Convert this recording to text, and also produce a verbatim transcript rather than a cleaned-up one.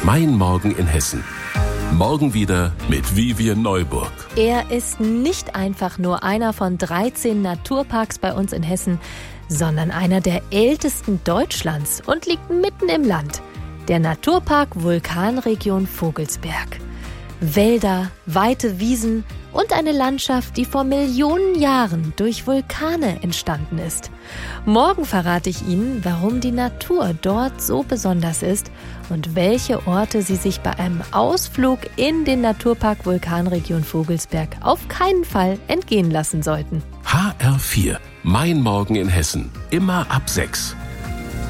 Mein Morgen in Hessen. Morgen wieder mit Vivian Neuburg. Er ist nicht einfach nur einer von dreizehn Naturparks bei uns in Hessen, sondern einer der ältesten Deutschlands und liegt mitten im Land. Der Naturpark Vulkanregion Vogelsberg. Wälder, weite Wiesen und eine Landschaft, die vor Millionen Jahren durch Vulkane entstanden ist. Morgen verrate ich Ihnen, warum die Natur dort so besonders ist und welche Orte Sie sich bei einem Ausflug in den Naturpark Vulkanregion Vogelsberg auf keinen Fall entgehen lassen sollten. H R vier. Mein Morgen in Hessen. Immer ab sechs.